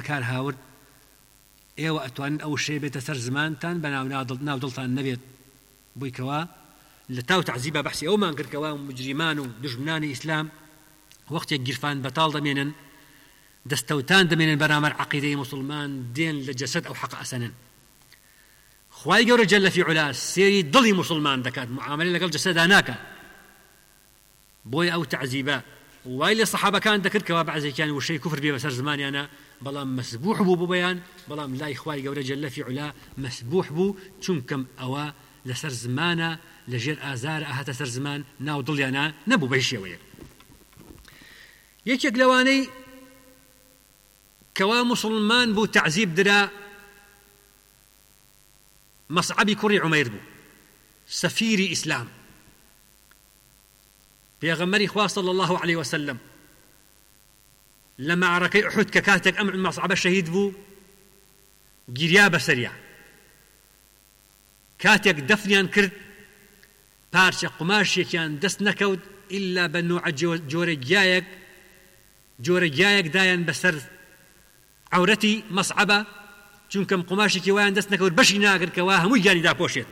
بەکار هاورد ئێوە ئەتوانن ئەو شەیە بێتە سەر زمانتان بە ناو دڵتان نەبێت بوویکەوە لە تاو تەعزیبە بەحسی ئەومان کردکەوە مجریمان و دژمنانی ئیسلام وەختێک گیرفان بەتاڵ دەمێنن دەستەوتان دەمێنن بەرامبەر عەقیدەی موسڵمان دێن لە جەسەد ئەو حەق ئەسەنن خوای گەورە جەل فی عولا سێری دڵی موسڵمان دەکات معاملە لەگەڵ جەسەدا ناکات بۆی ئەو تەعزیبە وای لە سەحابەکان دەکرد کەوا بەعزێکیان وشەی کوفر بێ بەسەر زمانیانە بەڵام مەسبوح بوو بۆ بەیان بەڵام لای خوای گەورە جەل فی عولا مەسبوح بوو چونکەم ئەوە لەسەر زمانە لەژێر ئازارە ئاهاتە سەر زمان ناو دڵیانە نەبوو بەهی شێوەیە یەکێک لەوانەی کەوا موسڵمان بوو تەعزیب درا مەصعەبی کوڕی عومەیر بوو سەفیری ئیسلام پێغەمبەری خوا صلی الله عليه وسلم لە معرەکەی ئوحود کە کاتێک ئەم مەصعەبە شەهید بوو گیریا بەسەریا کاتێک دەفنیان کرد پارچە قماشێکیان دەست نەکەوت ئیلا بە نوعە جۆرە گیایەک دایان بەسەر عورەتی مەصعەبە چونکەم قماشێکی وایان دەست نەکەوت بەشی ناگرکەوە هەمووی گیانی داپۆشێت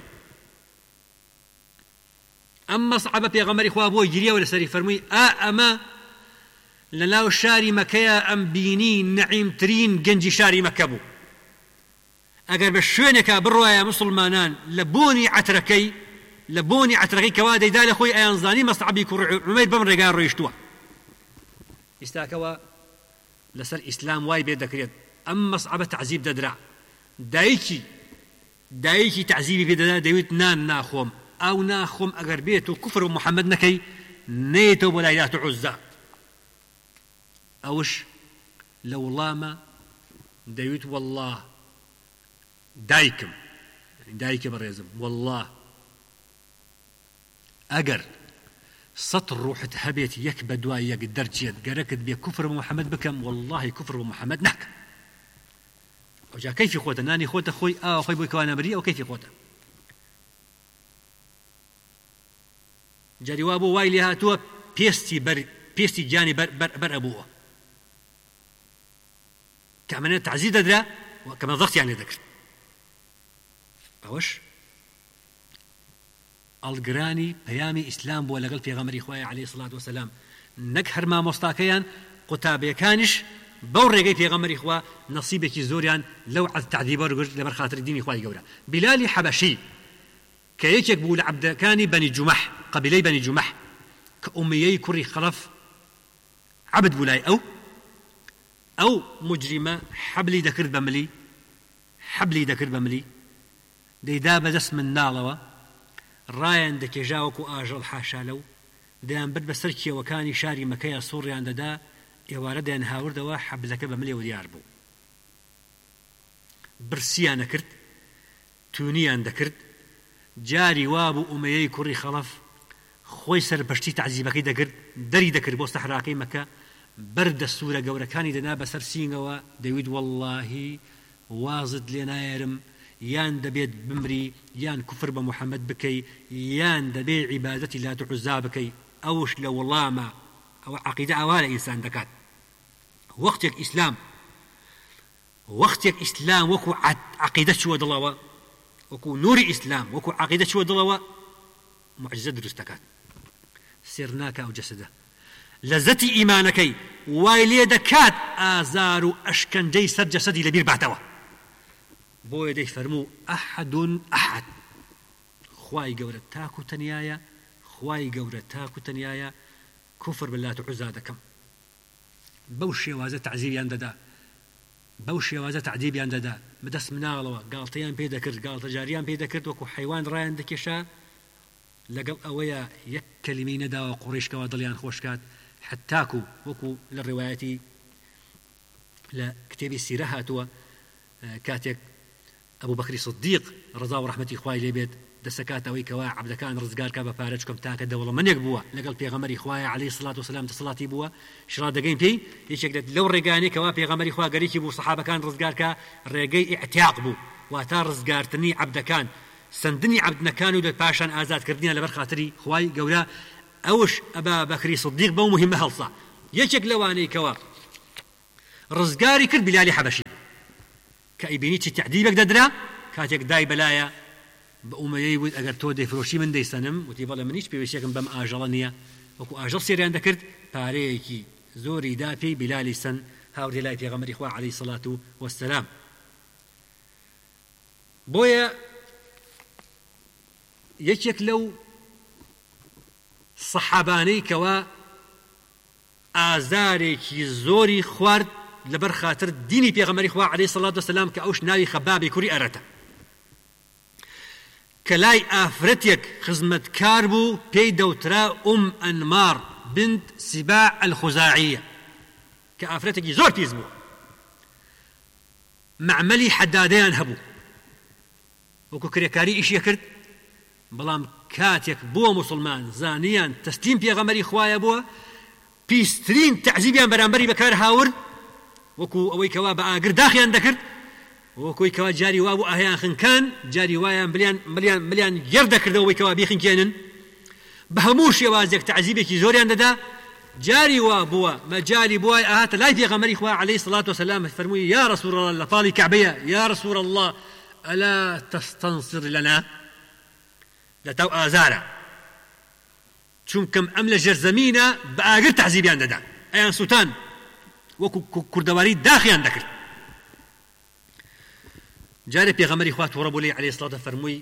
ئەم مەصعەبە پێغەمبەری خوا بۆی گیریەوە لەسەری فەرمووی ئەمە لەناو شاری مەکەیە ئەم بینی نەعیمترین گەنجی شاری مەکە بوو ئەگەر بە شوێنێکە بڕوایە موسڵمانان لە بۆنی عەترەکەی کەوا دەیدا لە خۆی ئەیانزانی مەصعەبی کوڕی عومەیر بەم ڕێگا ڕۆیشتووە ئێستاکەوە لەسەر ئیسلام وای بێ دەکرێت ئەم مەصعەبە تەعزیب دەدرا دایکی تەعزیبی پێ دەدا دەیوت نان ناخۆم ئەو ناخۆم ئەگەر بێت و کوفر و محەممەد نەکەی نێتەوە بۆ لای لات و عوزا ئەوش لە وڵامە دەیوت والله دایکە بەڕێزم والله ئەگەر سەد ڕوحت هەبێت یەک بە دوای یەک دەرچێت گەرەکت بێ کوفر بە محەممەد بکەم واللهی کوفر بە محەممەد ناکەم ئەوجا کەیفی خۆتە نانی خۆتە خۆی خۆی بۆی کەوا نەبری ئەو کەیفی خۆتە جاری وا بۆ وای لێ هاتووە پێستی گیانی بەر ئەبووە کە ئەمەنە تەعزیب دەدرا کەمە دەختیان لێ دەکرد ئەوەش ئەڵگرانی پەیامی ئیسلام بووە لەگەڵ پێغەمبەری خوای عەلەیهی سڵات وسەلام نەک هەر مامۆستاکەیان قوتابیەکانیش بەو ڕێگەی پێغەمبەری خوا نەسیبێکی زۆریان لەو تەعذیبە وەرگرت لەبەر خاتری دینی خوای گەورە بیلالی حەبەشی کە یەکێک بوو لە عەبدەکانی بەنی جومەح قەبیلەی بەنی جومەح کە ئومەیەی کوڕی خەڵەف عەبد بوو لای ئەو مجریمە حەبلی دەکرد بە ملی دەیدا بەدەست منداڵەوە ڕایان دەکێژا وەکو ئاژەڵ حاشا لەو دەیان برد بەسەر کێوەکانی شاری مەکەیە سوڕیان دەدا ئێوارە دەیان هاوردەوە حەبلەکە بە ملێوە دیار بوو برسیان نەکرد تونیان دەکرد جاری وابوو ئومەیەی کوڕی خەڵەف خۆی سەرپەشتی تەعزیبەکەی دەکرد دەری دەکرد بۆ سەحراکەی مەکە بەردە سوورە گەورەکانی دەنا بەسەر سینگەوە دەیوت واللهی وازت لێ نایێرم یان دەبێت بمری یان کوفر بە محەممەد بکەی یان دەبێ عیبادەتی لات و عوزا بکەی ئەوش لە وڵامە ئەوە عەقیدە ئاوا لە ئینسان دەکات وەختێک ئیسلام وەکو عەقیدە چووە دڵەوە وەکو نوری ئیسلام وەکو عەقیدە چووە دڵەوە معجزە دروست دەکات سێر ناکە ئەو جەسەدە لەزەتی ئیمانەکەی وای لێ دەکات ئازار و ئەشکەنجەی سەر جەسەدی لەبیر باتەوە بۆیە دەی فەرموو ئەحەد خوای گەورە تاک و تەنیایە کوفر بە لات و عوزا دەکەم بەو شێوازە تەعذیبیان دەدا بەدەست مناڵەوە گاڵتەیان پێ دەکرد گاڵتە جاریان پێ دەکرد وەکو حەیوان ڕایان دەکێشا لەگەڵ ئەوەیە یەک کەلیمەی نەداوە قوڕیشکەوە دڵیان خۆشکات حتاکو وەکو لە ڕێوایەتی لە کتێبی سیرە هاتووە کاتێک ئەبوو بەکری سدیق ڕەزا و ڕەحمەتی خوای لێ بێت دەسەکاتەوەی کەوا عەبدەکان ڕزگارکە بە پارە چکەم تاکە دەوڵەمەندێک بووە لەگەڵ پێغەمبەری خوای عەلەیهی سڵات وسەلام دەسەڵاتی بووە شڕا دەگەین پێی یەکێک لەو ڕێگانەی کەوا پێغەمبەری خوا گەرێکی بوو سەحابەکان ڕزگارکە ڕێگەی ئیعتیاق بوو واتە ڕزگارتنی عەبدەکان سندنی عەبدنەکان و پاشان ئازادکردنیان لەبەر خاتری خوای گەورە ئەوش ئەبا بەکری سدیق بەو مهمە هەڵسا یەکێک لەوانەی کەوا ڕزگاری کرد بلالی حەبەشی کە ئیبینی چی تعدیبێک دەدرا کاتێک دای بەلایە بە ئومەیەی وت ئەگەر تۆ دەیفرۆشی من دەیسەنم وتی بەڵێ من هیچ پێویستێکم بەم ئاژەڵە نییە وەکو ئاژەڵ سێریان دەکرد پارەیەکی زۆری دا پێی بلالی سن هاوردی لای پێغەمبەری خوا عەلەیهی سەڵات وەسەلام بۆیە یەکێک لەو سەحابانەی کەوا ئازارێکی زۆری خوارد لەبەر خاتر دینی پێغەمبەری خوا عەلەیهی سەڵات وەسەلام کە ئەوش ناوی خەبابی کوڕی ئەرەتە کە لای ئافرەتێک خزمەتکار بوو پێی دەوترا ئەنمار بنت سیباع الخوزاعیە کە ئافرەتێکی زۆر پیس بوو مەعمەلی حەدادەیان هەبوو وەکو کرێکاری ئیشیە کرد بەڵام کاتێک بووە موسڵمان زانیان تەسلیم پێغەمبەری خوایە بووە پیسترین تەعزیبیان بەرامبەری بەکار هاورد وەکو ئەوەی کەوا بە ئاگر داخیان دەکرد وەکوی کەوا جاری وا بوو ئاهیان خنکان جاری وایان بلیان گێڕ دەکردەوەی کەوا بیخنکێنن بە هەموو شێوازێک تەعزیبێکی زۆریان دەدا جاری وا بووە مەجاری بووای ئاهاتە لای پێغەمبەری خوا عەلەیهی سەڵات وەسەلام فەرمووی یا ڕەسوول الله لە پاڵی کەعبەیە یا ڕەسوول الله ئەلا تەستەنصر لەنا لەتاو ئازارە چونکەم ئەم لە ژێرزەمینە بە ئاگر تەعزیبیان دەدا ئەیان سووتان وەکو کوردەواری داخیان دەکرد جارێ پێغەمبەری خوا تووڕە بوو لێی عەلەیهی سەڵات فەرمووی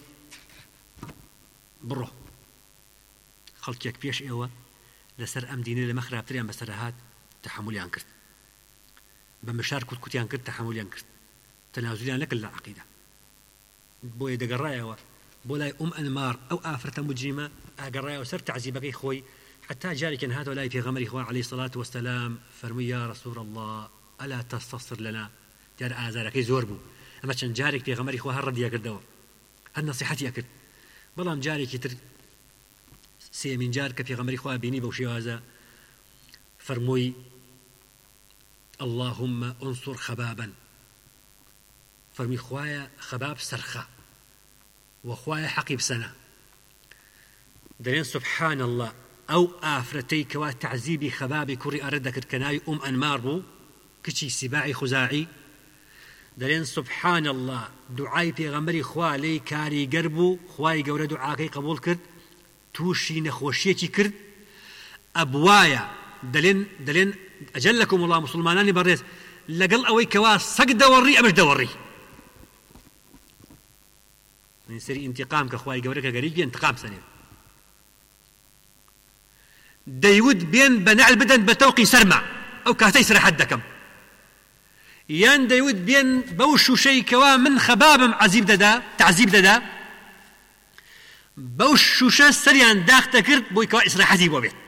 بڕۆ خەڵکێک پێش ئێوە لەسەر ئەم دینە لەمە خراپتریان بەسەر هات تەحەمولیان کرد بە مشار کوتکوتیان کرد تەحەمولیان کرد تەنازولیان نەکرد لە عەقیدە بۆیە دەگەڕایەوە بۆ لای ئەنمار ئەو ئافرەتە مجریمە ئاگەڕایەوە سەر تەعزیبەکەی خۆی حتا جارێکیان هاتەوە لای پێغەمبەری خوا عەلەیهی سەڵات وەسەلام فەرمووی یا ڕەسوول الله ئەلا تەستەنصر لەنا دیارە ئازارەکەی زۆر بوو ئەمە چەند جارێک پێغەمبەری خوا هەر ڕەدیە کردەوە هەر نەسیحەتیە کرد بەڵام جارێکی تر سێمین جار کە پێغەمبەری خوا بینی بەو شێوازە فەرمووی اللهم انصر خبابا فەرمی خوایە خەباب سەرخە وخوایە حەقی بسەنە دەڵێن سبحان الله ئەو ئافرەتەی کەوا تەعزیبی خەبابی کوڕی ئەرە دەکرد کە ناوی ئەنمار بوو کچی سیباعی خوزاعی دەڵێن سبحان الله دوعای پێغەمبەری خوا لێی کاریگەر بوو خوای گەورە دوعاکەی قبول کرد تووشی نەخۆشیەکی کرد ئەبوایە دەڵێن ئەجەلەکم وڵا موسڵمانانی بەڕێز لەگەڵ ئەوەی کەوا سەگ دەوەڕی ئەمەش دەوەڕی من سەری ئینتیقام کە خوای گەورە کە گەریک بێن انتقام سەنێن دەیوت بێن بە نەعل بدەن بە تەوقی سەرما ئەو کاتەی سرەحەت دەکەم یان دەیوت بێن بەو شوشەی کەوا من خەبابم تعزیب دەدا بەو شوشە سەریان داخ دەکرد بۆی کەوا ئیسراحەتی بۆ بێت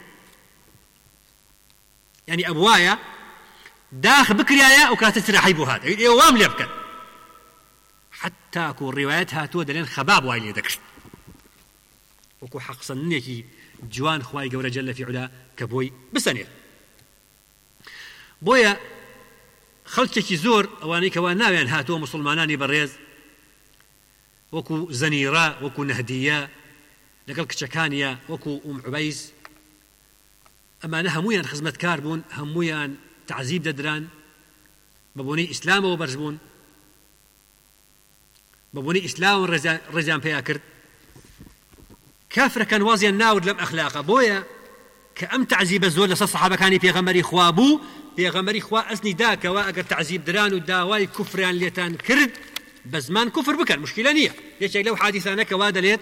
یعنی ئەبوایە داخ بکریایە ئەو کاتە سرەحەی بۆ هات ئێوە وام لێ بکەن حتاکو ڕیوایەت هاتووە دەڵێن خەباب وای لێ دەکرد وەکو حەقسەنێکی جوان خوای گەورە جەل فی عولا کە بۆی بسەنێت بۆیە خەڵکێکی زۆر ئەوانەی کەوا ناویان هاتووە موسڵمانانی بەڕێز وەکو زەنیرە وەکو نەهدیە لەگەڵ کچەکانیە وەکو عوبەیز ئەمانە هەموویان خزمەتکار بوون هەموویان تعزیب دەدران بە بۆنەی ئیسلامەوە بەرز بوون بە بۆنەی ئیسلام ڕێزیان پێیا کرد کافرەکان وازیان ناورد لەم ئەخلاقە بۆیە کە ئەم تعزیبە زۆر لەسەر سەحابەکانی پێغەمبەری خوا بوو پێغەمبەری خوا ئەزنی داکەوە ئەگەر تعزیب دران و داوای کوفریان لێتان کرد بە زمان کوفر بکەن مشکلە نییە یەکێک لەو حادیثانە کەوا دەلێت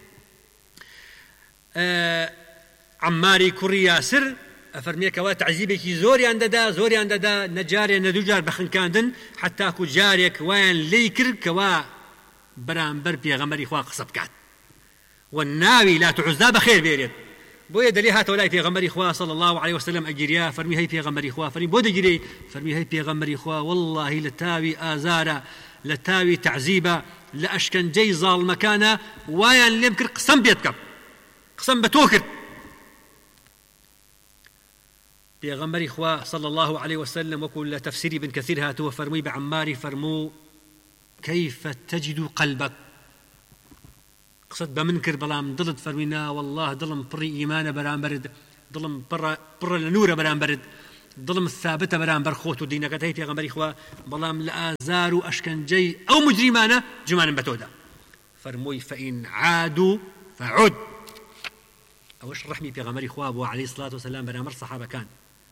عەمماری کوڕی یاسر ئەفەرمێکەوە تعزیبێکی زۆریان دەدا نەجارێ نەدووجار بەخنکاندن حتاکو جارێک وایان لێی کرد کەوا بەرامبەر پێغەمبەری خوا قسە بکات و ناوی لات عوزا بەخێر بێرێت بۆیە دەلی هاتەوە لای پێغەمبەری خوا صلی الله علیه وسلم ئەگیریا فەرمی هەی پێغەمبەری خوا فەرمی بۆ دەگیری فەرمی هەی پێغەمبەری خوا واللهی لە تاوی ئازارە لە تاوی تعزیبە لە ئەشکەنجەی زاڵمەکانە وایان لێم کرد قسەم پێ بکەم قسەم بە تۆ کرد پێغەمبەری خوا صلی الله علیه وسلم وەکو لە تەفسیری ابن کەثیر هاتووە فەرمووی بە عەمماری فەرموو كيف تجد قلبك قصد بمن كر بلام ضلت فروينا والله ضلم بري إيمان برام برد ضلم برا لنور برام برد دڵم ثابتە بەرامبەر خۆت و دینەکەت هەی پێغەمبەری خوا بەڵام لە ئازار و ئەشکەنجەی ئەو مجریمانە جمانم بە تۆدا فەرمووی فەئین عادوا فعد ئەوەش ڕەحمی پێغەمبەری خوا بووە عەلەیهی سڵات وسەلام بەرامبەر سەحابەکان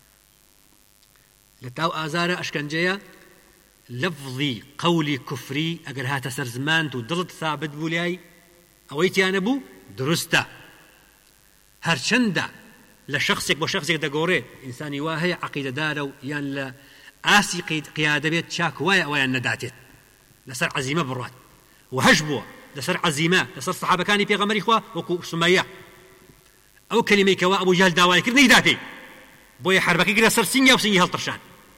لە تاو ئازارە ئەشکەنجەیە لەفظی قەولی کوفری ئەگەر هاتە سەر زمانت و دڵت ثابت بوو لای ئەوەی تیانە بوو دروستە هەرچەندە لە شخصێک بۆ شخصێک دەگۆڕێ ئینسانی وا هەیە عەقیدەدارە و یان لە ئاسی قیادە بێت چاک وایە ئەویان نەداتێت لەسەر عەزیمە بڕوات و هەش بووە لەسەر عەزیمە لەسەر سەحابەکانی پێغەمبەری خوا وەکو سومەیە ئەو کەلیمەی کەوا ئەبوو جەهل داوای کرد نەیدا پێی بۆیە حربەکەی گرە سەر سینگیا و سینگی هەڵتەرشان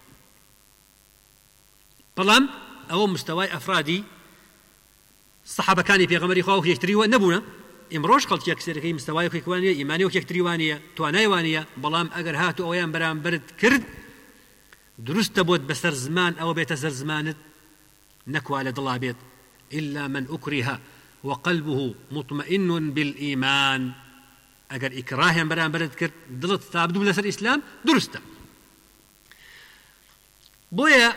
بەڵام ئەوە مستەوای ئەفرادی سەحابەکانی پێغەمبەری خوا و یەکتری وە نەبوونە ئمڕۆژ خەڵکی یەکسەرەکەی مستەوای یەکوانیە ئیمانی وەک یەکتری وانیە توانای وانیە بەڵام ئەگەر هاتو ئەویان بەرامبرت کرد دروستە بۆت بەسەر زمان ئەوە بێتە سەر زمانت نەکوا لە دڵا بێت إلا من أكره وقلبه مطمئن بالإيمان ئەگەر ئیکراهیان بەرامبرت کرد دڵت ثابت بوو لەسەر ئیسلام دروستە بۆیە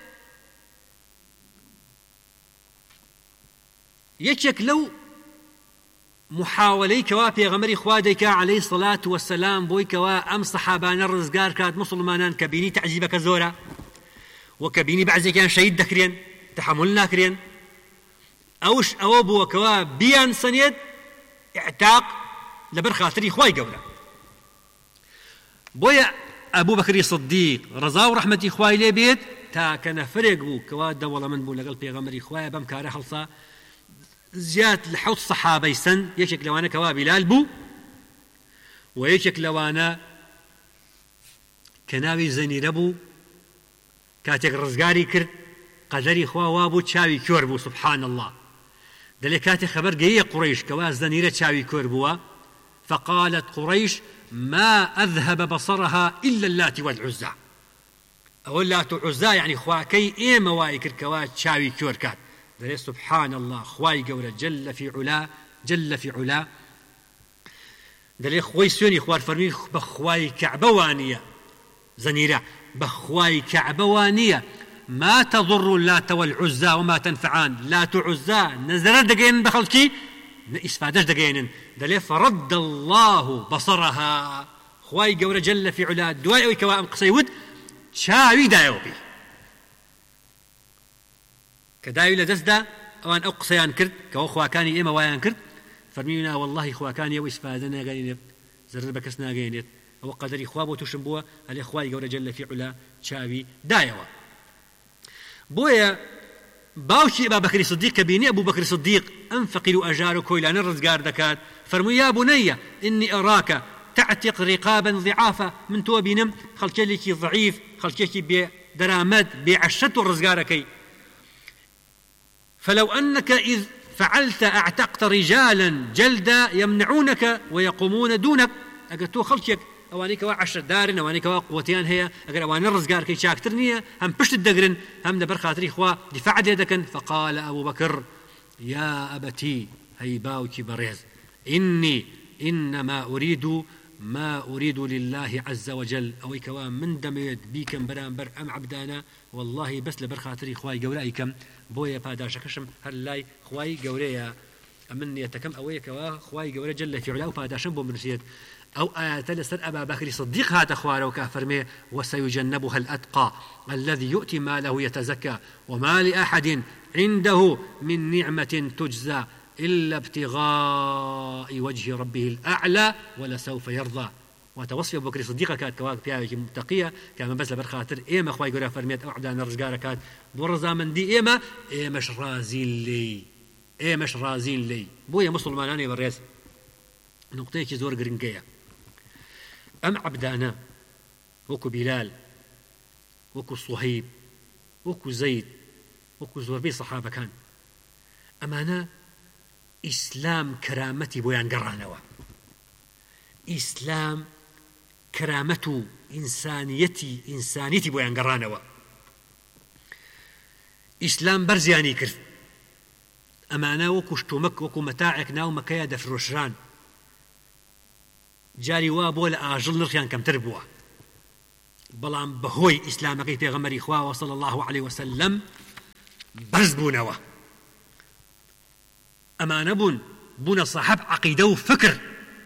یەکێک لەو محاولەی کەوا پێغەمبەری خوا دەیکا عەلەیهی سڵات وەسەلام بۆی کەوا ئەم سەحابانە ڕزگار کات موسڵمانان کە بینی تەعزیبەکە زۆرە و کە بینی بەعزێکیان شەهید دەکرێن تەحەموڵ ناکرێن ئەوش ئەوە بووە کەوا بیان سەنێت ئیعتاق لەبەر خاتری خوای گەورە بۆیە ئەبوو بەکری سدیق ڕەزا و ڕەحمەتی خوای لێ بێت تاکە نەفرێک بوو کەوا دەوڵەمەند بوو لەگەڵ پێغەمبەری خوایە بەم کارە هەڵسا زیاد لە حەوت سەحابەی سەن یەکێک لەوانە کەوا بیلال بوو و یەکێک لەوانە کە ناوی زەنیرە بوو کاتێک ڕزگاری کرد قەدەری خوا وا بوو چاوی کۆر بوو سبحان الله دەڵێ کاتێک خەبەر گەیە قوڕیش کەوا زەنیرە چاوی کۆر بووە فقالت قريش ما أذهب بصرها إلا اللات والعزى أو اللات والعزى يعني خواكي إيما وايكر كوا تشاوي كوركات دليل سبحان الله خواي قولة جل في علا دليل خوي سوني خوار فرمي بخواي كعبوانية زنيرة بخواي كعبوانية ما تضر اللات والعزى وما تنفعان لات عزى نزلت دقين بخلكي إسفادش دقين دليل فرد الله بصرها خواي قولة جل في علا دواء كوائم قصيود شاوي دايوبي كداوي لدسدا أوان أو قصيان كرد كو خواكاني إما وايان كرد فرمينا والله خواكاني وإسفادنا قاينت زر بكسنا قاينت أو قدري خواب وتشنبوا على خواي قولة جل في علا شاوي دايوا بويا باوشي أبا بكر الصديق كبيني أبو بكر الصديق أنفقل أجار كويلان الرزقار دكات فرموا يا بني إني أراك تعتق رقابا ضعافا من توبينم خلكي ضعيف خلكي بدرامات بعشت الرزقاركي فلو أنك إذ فعلت أعتقت رجالا جلدا يمنعونك ويقومون دونك أقلتو خلكيك أوانيك وعشر دارن أوانيك وقوتيان هي أقل أوان الرزقار كي شاكترنية هم بشت الدقرن هم دبر خاطري إخوة دفاع ديدكن فقال أبو بكر يا أبتي هيباوك بريز إني إنما أريد ما أريد لله عز وجل أو كوام من دميت بيكم برامبر أم عبدانا والله بس لبر خاطري خواي قورائكم بويا باداشكشم هلاي خواي قوريا أمن يتكم أوي كوا خواي قوري جل في علاو باداشم بمرسيد أو آيات لسر أبا بكر صديق هات أخواره وكافرمي وسيجنبها الأتقى الذي يؤتي ماله يتزكى وما لأحد عنده من نعمة تجزى إلا ابتغاء وجه ربه الأعلى ولسوف يرضى وتوصي أبو بكر صديقة كانت كواك بياوي متقية كان بس لبر خاطر إيما خواي قرأ فرميت أعدان الرزقارة كانت برزا من دي إيما مش رازين لي بويا مسلماناني بالرئيس نقطيك زور قرنقية أم عبدانا وكو بلال وكو صهيب وكو زيد وكو زور بي صحابة كان أمانا إسلام كرامتي بويان قرانوا إسلام كرامته إنسانيتي بويان قرانوا إسلام برزياني كرف أمانا وكو شتومك وكو متاعك ناو مكايا دفروشران جاري وابو لآجل نرخيان كم تربوا بەڵام بەهۆی ئیسلامەکەی پێغەمبەری خوا صلی الله عليه وسلم بەرز بوونەوە. ئەمانە بوونە صاحب عەقیدە و فکر،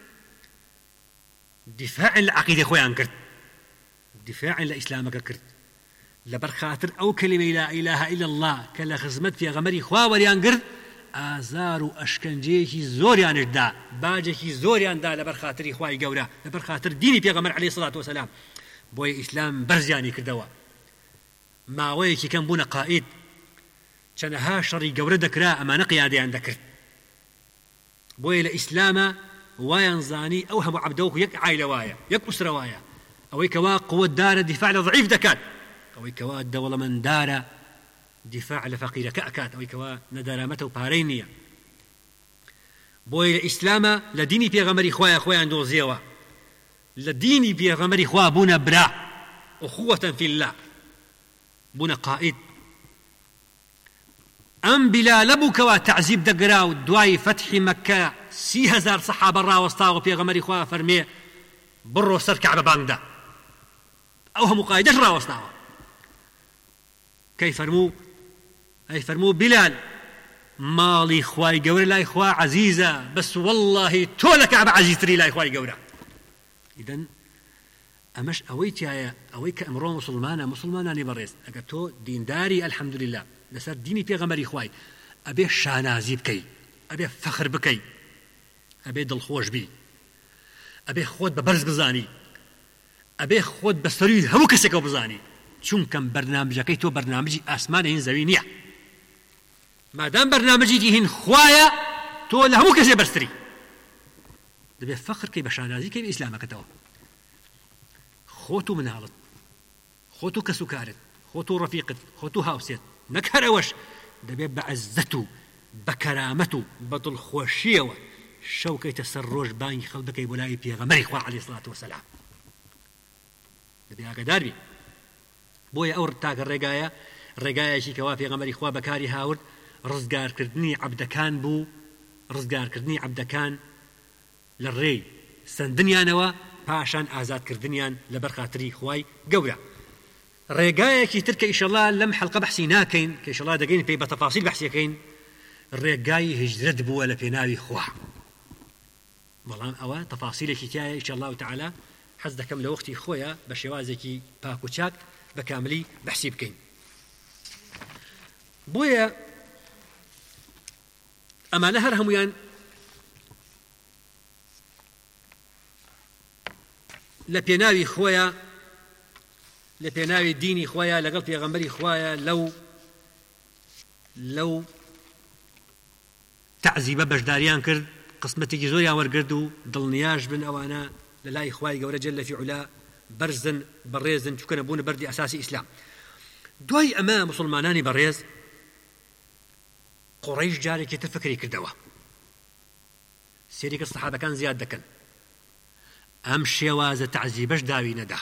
دیفاعن لە عەقیدەی خۆیان کرد، دیفاعن لە ئیسلامەکە کرد، لەبەر خاتر ئەو کەلیمەی لا ئیلاهە ئیلا الله کە لە خزمەت پێغەمبەری خوا وەریان گرت، ئازار و ئەشکەنجەیەکی زۆریانشدا، باجێکی زۆریاندا لەبەر خاتری خوای گەورە، لەبەر خاتر دینی پێغەمبەر عەلەیهی سەڵات وەسەلام. بۆیە ئیسلام بەرزیانی کردەوە، ماوەیەکی کەم بوونە قائید، چەندەها شەڕی گەورە دەکرا، ئەمانە قیادەیان دەکرد. بۆیە لە ئیسلامە وایان زانی ئەو هەموو عەبدەوەکو یەک عایلە وایە، یەک ئوسرە وایە، ئەوەی کەوا قووەتدارە دیفاع لە ضعیف دەکات، ئەوەی کەوا دەوڵەمەنددارە دیفاع لە فەقیرەکە ئەکات، ئەوەی کەوا نەدارامەتە و پارەی نییە. بۆیە لە ئیسلامە لە دینی پێغەمبەری خوایە خۆیان دۆزیەوە، لە دینی پێغەمبەری خوا بوونە برا، ئوخوەتەن فی الله، بوونە قائید. ئەم بیلالە بوو کەوا تەعزیب دەگرا و دوای فەتحی مەککە 30,000 سەحابە ڕاوەستاوە پێغەمبەری خوا فەرمێ بڕۆ سەر کەعبە بانگدا، ئەو هەموو قایدەش ڕاوەستاوە. کەی فەرموو؟ ئەی فەرموو بیلال ماڵی خوای گەورە لای خوا عەزیزە، بەس وەڵڵاهی تۆ لە کەعبە عەزیزتری لای خوای گەورە. ئیدەن ئەمەش ئەوەی تایە، ئەوەی کە ئەمڕۆ مسلمانانی بەڕێز، ئەگەر تۆ دینداری ئەلحەمدولله لەسەر دینی پێغەمبەری خوای، ئەبێ شانازی بکەی، ئەبێ فەخر بکەی، ئەبێ دڵخۆش بی، ئەبێ خۆت بە بەرز بزانی، ئەبێ خۆت بە سەروی هەموو کەسێکەوە بزانی، چونکەم بەرنامجەکەی تۆ بەرنامجی ئاسمانە هین زەوی نییە. مادام بەرنامجێکی هین خوایە، تۆ لە هەموو کەسێ بەرزتری، دەبێ فەخرکەی بە شانازیکەی بە ئیسلامەکەتەوە. خۆت و مناڵت، خۆت و کەس و کارت، خۆت و ڕەفیقت، خۆت و هاوسێت، نەک هەرەوەش دەبێت بە عەزەت و بە کەرامەت و بە دڵخۆشیەوە شەوکەیتە سەر ڕۆژ بانگی خەڵک بکەی بۆ لای پێغەمبەری خوا عەلەیهی سەڵات وەسەلام. دەبێ ئاگادار بی. بۆیە ئەو تاکە ڕێگایەکی کەوا پێغەمبەری خوا بەکاری هاورد ڕزگارکردنی عەبدەکان بوو، ڕزگارکردنی عەبدەکان لە ڕێی سندنیانەوە پاشان ئازادکردنیان لەبەر خاتری خوای گەورە. ڕێگایەکی تر کە ئیشەڵا لەم حەڵقە بەحسی ناکەین، کە ئیشەڵا دەگەین پێی بە تەفاسیل بەحسیەکەین، ڕێگای هیجرەت بووە لە پێناوی خوا. بەڵام ئەوە تەفاسیلێکی تایە ئیشەڵڵاهو تەعالا حەز دەکەم لە وەختی خۆیە بە شێوازێکی پاک و چاک بە کاملی بەحسی بکەین. بۆیە ئەمانە هەر هەمویان لە پێناوی خۆیە، لە پێناوی دینی خۆیە، لەگەڵ پێغەمبەری خۆیە، لەو تەعزیبە بەشداریان کرد، قسمەتێکی زۆریان وەرگرت و دڵنیاش بن ئەوانە لە لای خوای گەورە جەل فی عولا بەرزن، بەڕێزن، چونکە نەبوونە بەردی ئەساسی ئیسلام. دوای ئەمە مسلمانانی بەڕێز قوڕەیش جارێکی تر فکری کردەوە، سێری کرد سەحابەکان زیاد دەکەن، ئەم شێوازە تەعزیبەش داوی نەدا.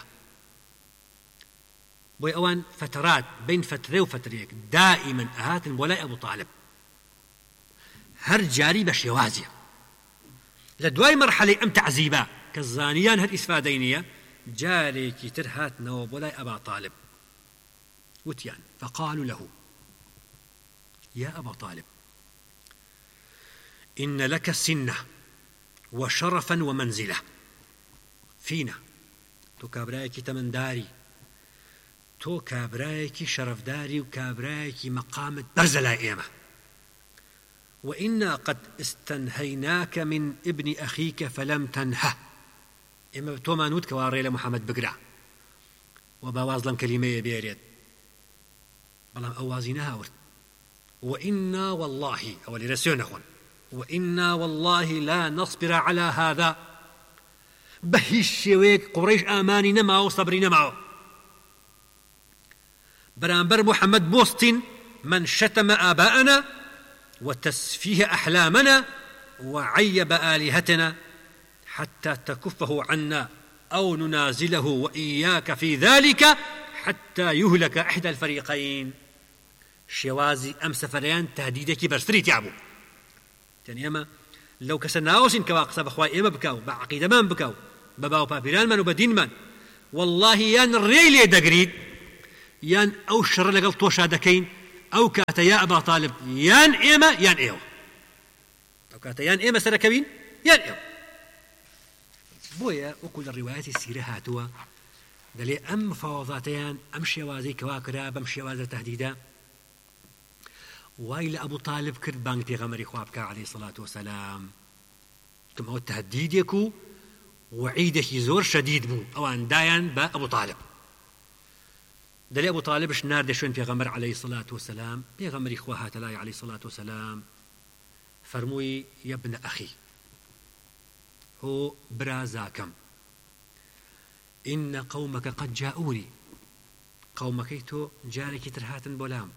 بۆی ئەوان فترات بین فترێ و فترێک دائیمەن ئەهاتن بۆ لای ئەبوو طالب، هەر جاری بە شێوازیە. لە دوای مەرحەلەی ئەم تەعزیبە کە زانیان هەر ئیسفادەی نییە، جارێکی تر هاتنەوە بۆ لای ئەبا طالب، وتیان فقالوا له يا أبا طالب إن لك سنة وشرفا ومنزلة فينا، تو كابرايكي تمنداري، تو كابرايكي شرفداري وكابرايكي مقامة برزلا إيمة، وإنا قد استنهيناك من ابن أخيك فلم تنهه. إما تو ما نود كواري محمد بقرع وبوازلم كلمة بيريد بلام أوازينها ورد. وإنا والله أولي رسيون أخوان، وإنا والله لا نصبر على هذا، بهش ويك قريش آماني نما وصبري نما برانبر محمد بوستين من شتم آباءنا وتسفيه أحلامنا وعيب آلهتنا حتى تكفه عنا أو ننازله وإياك في ذلك حتى يهلك إحدى الفريقين. شوازي أم سفريان تهديدك برسري تعبو يعني أما لو كسناوسين كواقصة بخواي إما بكاو بعقيدة من بكاو بباو بابيران من وبدين من والله يان الريلي دقريد يان أو شر لقل توشا دكين أو كاتا يا أبا طالب يان إيما يان إيو أو كاتا يان إيما سركبين يان إيو بويا وكل الروايات السيرة هاتوا دلي أم مفاوضاتيان أم شوازي كواكرا بم شوازي تهديدا وإلى أبو طالب كرد بانك بيغمري خوابك عليه الصلاة والسلام تم هو التهديد يكو وعيدك زور شديد بو أوان دايان با أبو طالب دلي أبو طالب شنار دشون بيغمر عليه الصلاة والسلام بيغمري خواه تلاي عليه الصلاة والسلام فرموي يا ابن أخي هو برازاكم إن قومك قد جاءوني قومك تو جارك ترهات بولام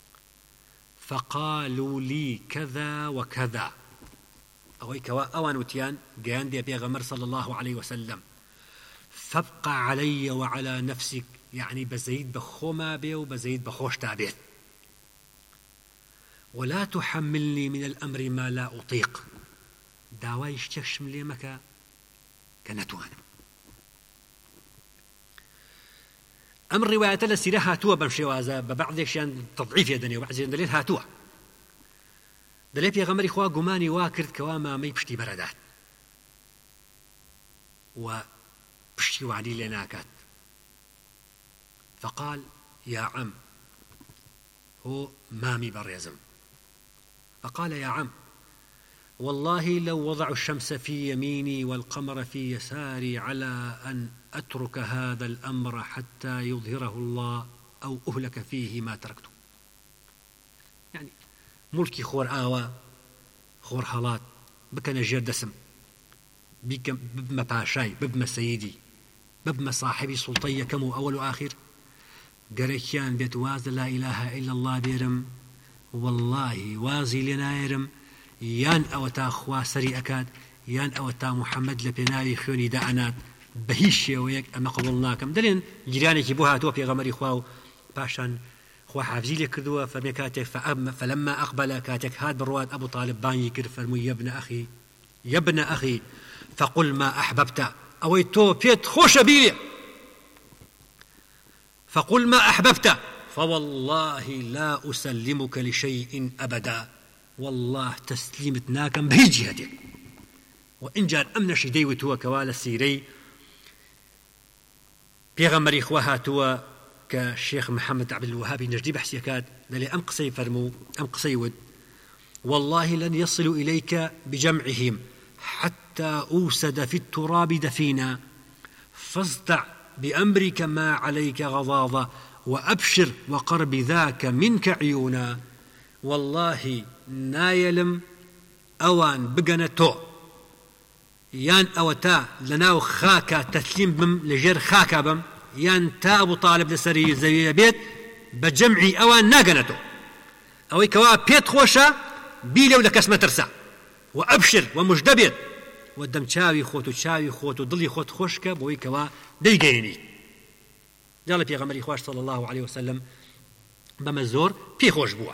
فقالوا لي كذا وكذا أوي كوا أوان وتيان جان دي بيغمر صلى الله عليه وسلم فابقى علي وعلى نفسك يعني بزيد بخوما بي وبزيد بخوش تابيت ولا تحملني من الأمر ما لا أطيق داوای شتێکشم لێ مەکە کە نەتوانم. ئەم ڕیوایەتە لە سیرە هاتووە بەم شێوازە بە بەعضێکیان تەضعیفێ دەنێ و بەعضێکیان دەڵێت هاتووە. دەڵێ پێغەمبەری خوا گومانی وا کرد کەوا مامەی پشتی بەرەدات و پشتیوانی لێ ناکات. فقال يا عم هو مامي بريزم. فقال يا عم والله لو وضعوا الشمس في يميني والقمر في يساري على أن أترك هذا الأمر حتى يظهره الله أو أهلك فيه ما تركته. يعني ملكي خور آوا خور حالات بكنا جير دسم ببما باشاي ببما سيدي ببما صاحبي سلطية كمو أول وآخر قريكيان بيت واز لا إله إلا الله بيرم والله وازي لنا يرم يان أوتا خوا سري أكاد يان أوتا محمد لبناوي خيوني دعنات بهيشي ويك أما قبلناكم دلين جيراني كيبوها تو في غمري خواو باشان خوا حافزي لي كردوا فمكاتك فلما أقبل كاتك هاد برواد أبو طالب بان يكر فرمي يا ابن أخي فقل ما أحببت أوي تو بيت خوش بيلي فقل ما أحببت فوالله لا أسلمك لشيء أبدا والله تسليمتناكم بهي هديك وإن جار أمن شدي وتوا كوال السيري بيغمري إخوها توا كشيخ محمد عبد الوهاب نجدي بحسيكات دلي أم قصي فرمو أم قصي ود والله لن يصلوا إليك بجمعهم حتى أوسد في التراب دفينا فاصدع بأمرك ما عليك غضاضة وأبشر وقرب ذاك منك عيونا والله نايلم أوان بقنتو يان أوتا لناو خاكا تسليم بم لجر خاكا بم يان تا أبو طالب لسري زي بيت بجمعي أوان ناقنتو أوي كوا بيت خوشا بيلو لكسمة ترسع وأبشر ومجدبت ودم تشاوي خوتو ضلي خوت خوشكا بوي كوا ديقيني جال بيغمري خواش صلى الله عليه وسلم بمزور بي خوش بوا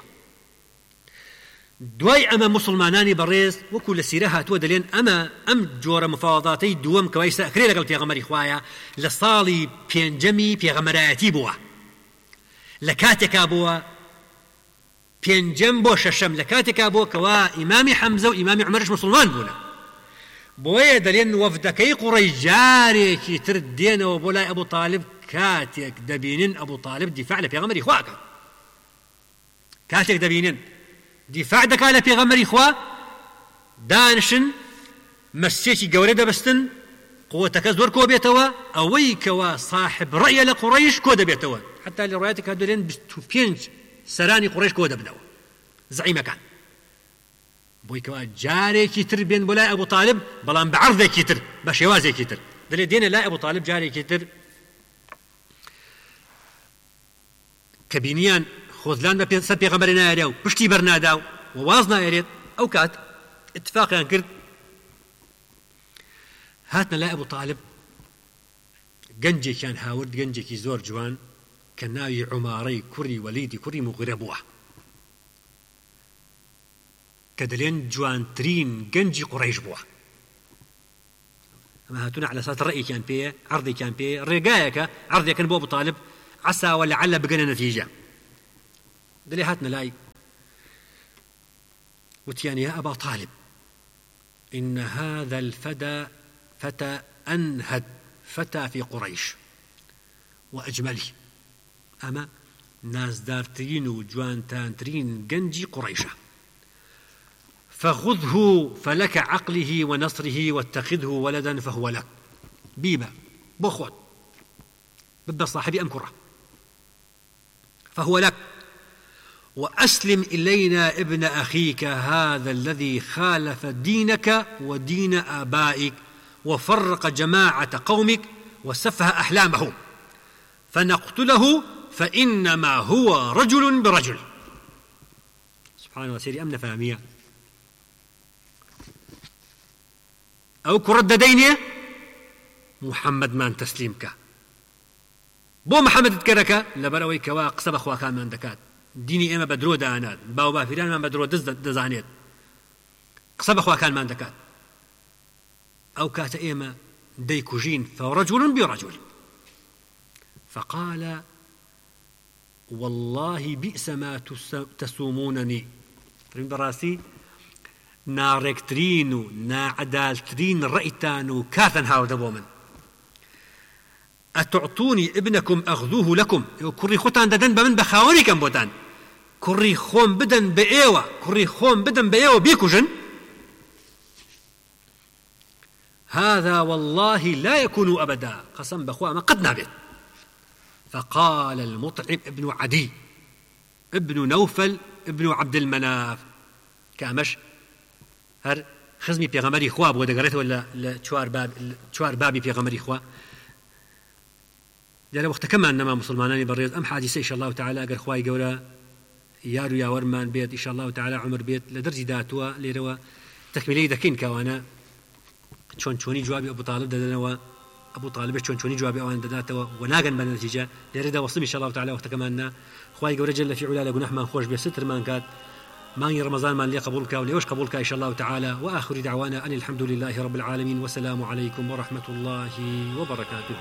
دوای ئەمە مسلمانانی بەڕێز وەکو لە سیرە هاتووە دەلێن ئەم جۆرە مفاوەضاتەی دووەم کەوای سەکرێ لەگەڵ پێغەمبەری خوایە لە ساڵی پێنجەمی پێغەمبەرایەتی بووە لە کاتێکا بووە پێنجەم بۆ شەشەم لە کاتێکا بووە کەوا ئیمامی حەمزە و ئیمامی عومەرش مسلمان بوونە بۆیە دەلێن وەفدەکەی قوڕەیش جارێکی تر دێنەوە بۆ لای ئەبوو تاالب کاتێک دەبینن ئەبوو تاالب دیفاع لە پێغەمبەری خواکە کاتێک دەبینن دیفاع دەکا لە پێغەمبەری خوا دانشن مەسچێکی گەورە دەبەستن قووەتەکە زۆر کۆ بێتەوە ئەوەی کەوا صاحب ڕەیە لە قوڕەیش کۆ دەبێتەوە حتا لە ڕوایەتێکا دەڵێن 25 سەرانی قوڕەیش کۆ دەبنەوە زەعیمەکان بۆی کەوا جارێکی تر بێن بۆ لای ئەبوو تاالب بەڵام بە عەرضێکی تر بە شێوازێکی تر دەڵێ دێنە لای ئەبوو تاالب جارێکی تر کە بینیان خۆزلان بە سەر پێغەمبەری نایەرێ و پشتی بەرنادا و واز نایەرێت ئەو کات اتفاقیان کرد هاتنە لای ئەبوو تاالب گەنجێکیان هاورد گەنجێکی زۆر جوان کە ناوی عومارەی کوڕی وەلیدی کوڕی موغیرە بووە کە دەلێن جوانترین گەنجی قوڕەیش بووە أما هاتونا على أساس الرأي كان بيه عرضي كان بيه رجايك عرضي كان أبو طالب عسى ولعل بقنا نتيجة دلي هاتنا لاي وتيان يا أبا طالب إن هذا فتى أنهد فتى في قريش وأجمله أما ناس دارترين وجوان تانترين جنجي قريشة فخذه فلك عقله ونصره واتخذه ولدا فهو لك بيبا بخوت ببا صاحبي أمكره فهو لك وأسلم إلينا ابن أخيك هذا الذي خالف دينك ودين آبائك وفرق جماعة قومك وسفه أحلامهم فنقتله فإنما هو رجل برجل. سبحان الله سيري أمنا فهمية أو كرد دينه محمد من تسليمك بو محمد تكرك لبروي كوا قصب أخوة كان من دكات ديني إما بدرو دانات باو بافران من بدرو دزانيت قصب أخوة كان من دكات أو كات إما ديكوجين فرجل برجل فقال والله بئس ما تسومونني فرين براسي ناركترين ناعدالترين رأيتان كاثن هاو دبومن أتعطوني ابنكم أخذوه لكم كري خوتان ددن بمن بخاوني كم بوتان كري خوم بدن بإيوة بيكوجن هذا والله لا يكون أبدا قسم بخوا ما قد نابت. فقال المطعم ابن عدي ابن نوفل ابن عبد المناف كامش هر خزمي بيغمري خوا بو دغرته ولا لچوار بابي بيغمري خوا دار وقت كما انما مسلمانان بريز ام حادثه ان شاء الله تعالى اگر خواي گورا يارو يا ورمان بيت ان شاء الله تعالى عمر بيت لدرجه داتوا ليروا تكميلي دكين كوانا چوني جوابي ابو طالب ددنوا ابو طالب چوني جوابي اوان دداتوا وناغن بنتيجه ليردا وصل ان شاء الله تعالى وقت كما ان خواي گورا جل في علا لغنح ما خوش بستر مان كات ماني رمضان مان لي قبولك وليوش قبولك إن شاء الله تعالى. وآخر دعوانا أن الحمد لله رب العالمين والسلام عليكم ورحمة الله وبركاته.